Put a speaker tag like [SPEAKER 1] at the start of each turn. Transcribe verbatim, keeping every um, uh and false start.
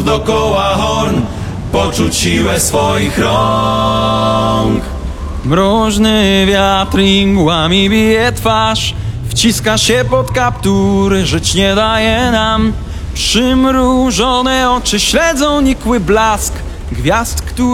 [SPEAKER 1] znów dokoła horn, poczuć siłę swoich rąk.
[SPEAKER 2] Mroźny wiatr i mgłami bije twarz, wciska się pod kaptur, żyć nie daje nam. Przymrużone oczy śledzą nikły blask gwiazd, które